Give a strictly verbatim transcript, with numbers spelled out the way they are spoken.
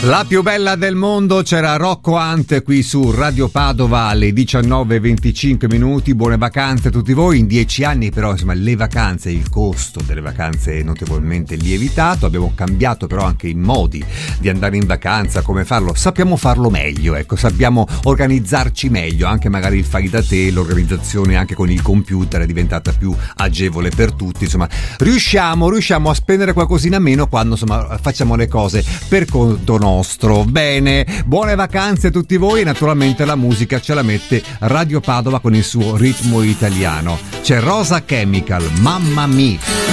La più bella del mondo, c'era Rocco Hunt qui su Radio Padova alle diciannove e venticinque minuti. Buone vacanze a tutti voi. In dieci anni però, insomma, le vacanze, il costo delle vacanze è notevolmente lievitato. Abbiamo cambiato però anche i modi di andare in vacanza, come farlo. Sappiamo farlo meglio, ecco, sappiamo organizzarci meglio. Anche magari il fai da te, l'organizzazione anche con il computer è diventata più agevole per tutti. Insomma, riusciamo, riusciamo a spendere qualcosina meno quando, insomma, facciamo le cose per conto nostro. Bene, buone vacanze a tutti voi. E naturalmente la musica ce la mette Radio Padova con il suo ritmo italiano. C'è Rosa Chemical, Mamma Mia.